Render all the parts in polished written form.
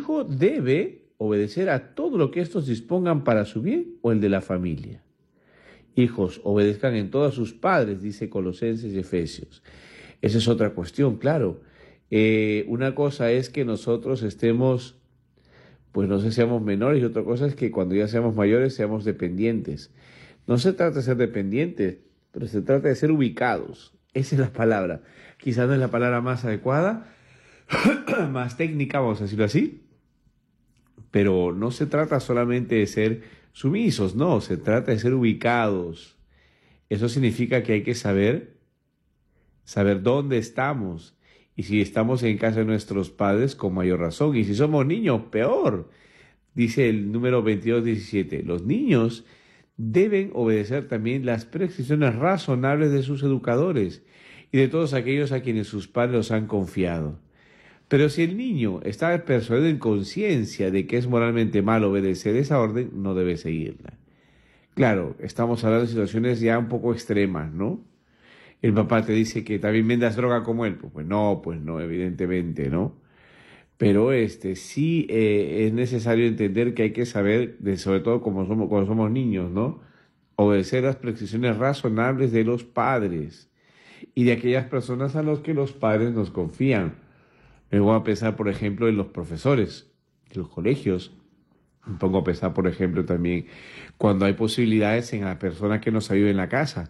hijo debe obedecer a todo lo que estos dispongan para su bien o el de la familia. Hijos, obedezcan en todo a sus padres, dice Colosenses y Efesios. Esa es otra cuestión, claro. Una cosa es que nosotros estemos, pues no sé, seamos menores, y otra cosa es que cuando ya seamos mayores seamos dependientes. No se trata de ser dependientes, pero se trata de ser ubicados. Esa es la palabra. Quizás no es la palabra más adecuada, más técnica, vamos a decirlo así, pero no se trata solamente de ser sumisos, no, se trata de ser ubicados. Eso significa que hay que saber dónde estamos. Y si estamos en casa de nuestros padres, con mayor razón. Y si somos niños, peor. Dice el número 22:17, los niños deben obedecer también las prescripciones razonables de sus educadores y de todos aquellos a quienes sus padres los han confiado. Pero si el niño está persuadido en conciencia de que es moralmente mal obedecer esa orden, no debe seguirla. Claro, estamos hablando de situaciones ya un poco extremas, ¿no? El papá te dice que también vendas droga como él. Pues no, evidentemente, ¿no? Pero sí es necesario entender que hay que saber, sobre todo cuando somos niños, ¿no? Obedecer las prescripciones razonables de los padres y de aquellas personas a los que los padres nos confían. Me voy a pensar, por ejemplo, en los profesores, en los colegios. Me pongo a pensar, por ejemplo, también cuando hay posibilidades en la persona que nos ayuda en la casa,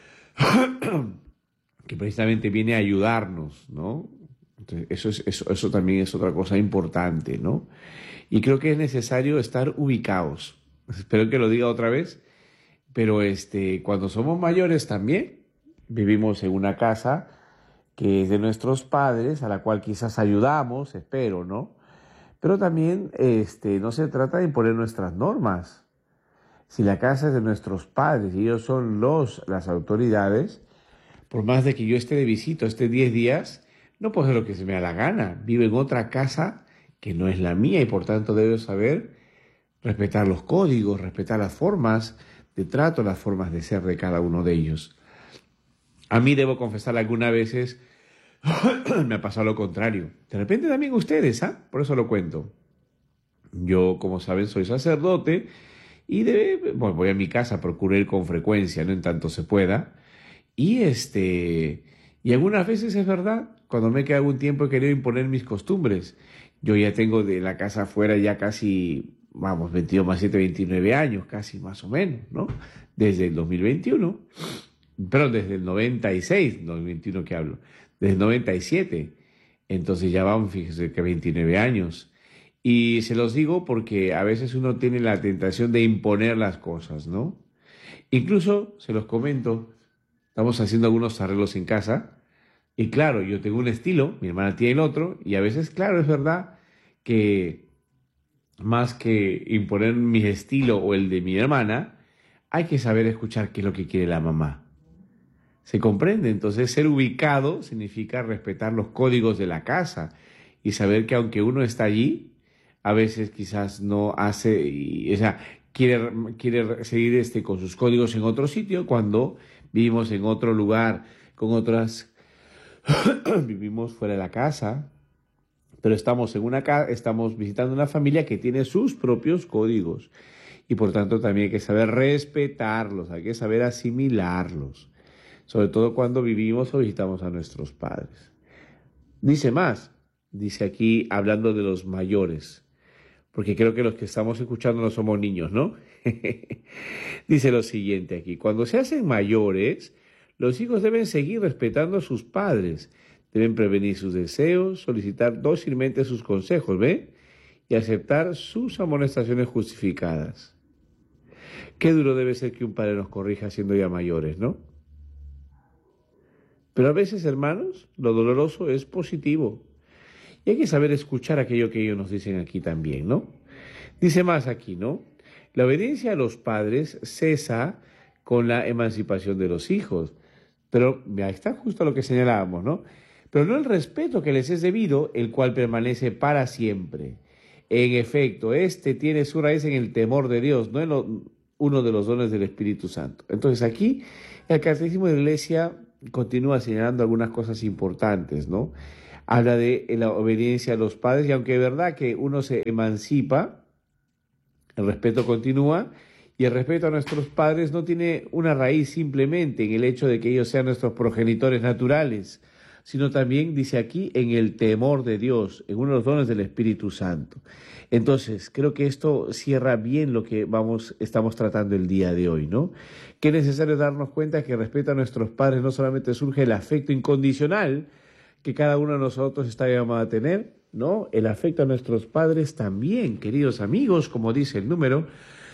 que precisamente viene a ayudarnos, ¿no? Entonces, eso también es otra cosa importante, ¿no? Y creo que es necesario estar ubicados. Espero que lo diga otra vez, pero cuando somos mayores también vivimos en una casa que es de nuestros padres, a la cual quizás ayudamos, espero, ¿no? Pero también no se trata de imponer nuestras normas. Si la casa es de nuestros padres y ellos son las autoridades, por más de que yo esté de visita, esté 10 días, no puedo hacer lo que se me da la gana. Vivo en otra casa que no es la mía y por tanto debo saber respetar los códigos, respetar las formas de trato, las formas de ser de cada uno de ellos. A mí debo confesar algunas veces me ha pasado lo contrario. De repente también ustedes, ¿ah? Por eso lo cuento. Yo, como saben, soy sacerdote y voy a mi casa, procuro ir con frecuencia, no en tanto se pueda. Y algunas veces es verdad, cuando me queda algún tiempo he querido imponer mis costumbres. Yo ya tengo de la casa afuera ya casi, 22 más 7, 29 años, casi más o menos, ¿no? Desde el 2021, perdón, desde el 96, no el 21 que hablo, desde el 97. Entonces ya vamos, fíjese que 29 años. Y se los digo porque a veces uno tiene la tentación de imponer las cosas, ¿no? Incluso, se los comento, estamos haciendo algunos arreglos en casa y claro, yo tengo un estilo, mi hermana tiene el otro y a veces, claro, es verdad que más que imponer mi estilo o el de mi hermana, hay que saber escuchar qué es lo que quiere la mamá. ¿Se comprende? Entonces, ser ubicado significa respetar los códigos de la casa y saber que aunque uno está allí, a veces quizás no hace, o sea, quiere seguir con sus códigos en otro sitio cuando vivimos en otro lugar, con otras, vivimos fuera de la casa, pero estamos estamos visitando una familia que tiene sus propios códigos y por tanto también hay que saber respetarlos, hay que saber asimilarlos, sobre todo cuando vivimos o visitamos a nuestros padres. Dice más, dice aquí hablando de los mayores, porque creo que los que estamos escuchando no somos niños, ¿no? Dice lo siguiente aquí, cuando se hacen mayores, los hijos deben seguir respetando a sus padres, deben prevenir sus deseos, solicitar dócilmente sus consejos, ¿ve? Y aceptar sus amonestaciones justificadas. Qué duro debe ser que un padre nos corrija siendo ya mayores, ¿no? Pero a veces, hermanos, lo doloroso es positivo. Y hay que saber escuchar aquello que ellos nos dicen aquí también, ¿no? Dice más aquí, ¿no? La obediencia a los padres cesa con la emancipación de los hijos. Pero ya está justo lo que señalábamos, ¿no? Pero no el respeto que les es debido, el cual permanece para siempre. En efecto, tiene su raíz en el temor de Dios, no en uno de los dones del Espíritu Santo. Entonces aquí el Catecismo de la Iglesia continúa señalando algunas cosas importantes, ¿no? Habla de la obediencia a los padres y aunque es verdad que uno se emancipa, el respeto continúa y el respeto a nuestros padres no tiene una raíz simplemente en el hecho de que ellos sean nuestros progenitores naturales, sino también, dice aquí, en el temor de Dios, en uno de los dones del Espíritu Santo. Entonces, creo que esto cierra bien lo que estamos tratando el día de hoy, ¿no? Que es necesario darnos cuenta que el respeto a nuestros padres no solamente surge el afecto incondicional que cada uno de nosotros está llamado a tener, ¿no? El afecto a nuestros padres también, queridos amigos, como dice el número,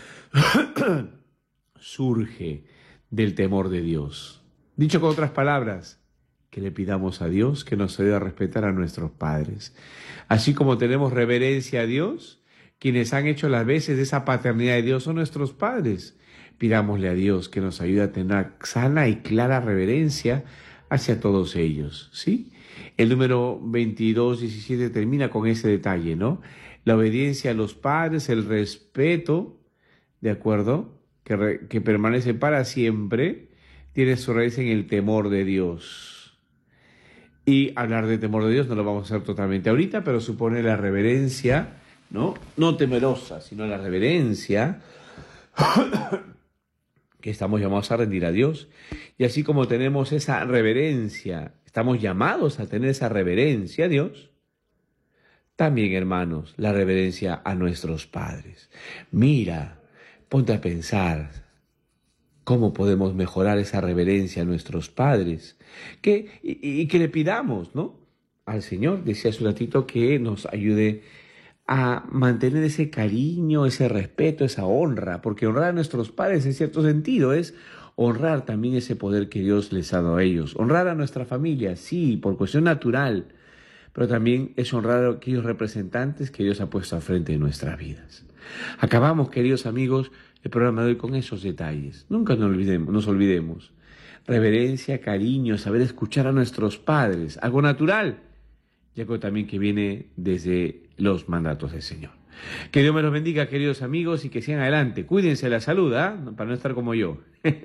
surge del temor de Dios. Dicho con otras palabras, que le pidamos a Dios que nos ayude a respetar a nuestros padres. Así como tenemos reverencia a Dios, quienes han hecho las veces de esa paternidad de Dios son nuestros padres. Pidámosle a Dios que nos ayude a tener sana y clara reverencia hacia todos ellos, ¿sí? El número 2217 termina con ese detalle, ¿no? La obediencia a los padres, el respeto, ¿de acuerdo? Que permanece para siempre, tiene su raíz en el temor de Dios. Y hablar de temor de Dios no lo vamos a hacer totalmente ahorita, pero supone la reverencia, ¿no? No temerosa, sino la reverencia que estamos llamados a rendir a Dios. Y así como tenemos esa reverencia, estamos llamados a tener esa reverencia a Dios, también, hermanos, la reverencia a nuestros padres. Mira, ponte a pensar cómo podemos mejorar esa reverencia a nuestros padres y que le pidamos, ¿no? Al Señor, decía hace un ratito, que nos ayude a mantener ese cariño, ese respeto, esa honra, porque honrar a nuestros padres en cierto sentido es honrar también ese poder que Dios les ha dado a ellos. Honrar a nuestra familia, sí, por cuestión natural, pero también es honrar a aquellos representantes que Dios ha puesto al frente de nuestras vidas. Acabamos, queridos amigos, el programa de hoy con esos detalles. Nunca nos olvidemos. Reverencia, cariño, saber escuchar a nuestros padres, algo natural, y algo también que viene desde los mandatos del Señor. Que Dios me los bendiga, queridos amigos, y que sigan adelante. Cuídense de la salud, para no estar como yo.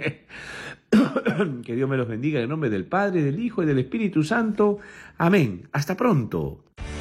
Que Dios me los bendiga en el nombre del Padre, del Hijo y del Espíritu Santo. Amén. Hasta pronto.